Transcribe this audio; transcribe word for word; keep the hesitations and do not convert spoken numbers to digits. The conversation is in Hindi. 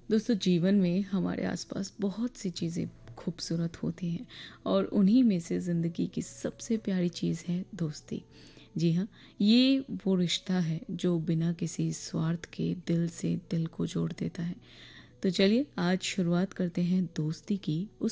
दोस्तों, जीवन में हमारे आसपास बहुत सी चीज़ें खूबसूरत होती हैं और उन्हीं में से ज़िंदगी की सबसे प्यारी चीज़ है दोस्ती। जी हाँ, ये वो रिश्ता है जो बिना किसी स्वार्थ के दिल से दिल को जोड़ देता है। तो चलिए आज शुरुआत करते हैं दोस्ती की उस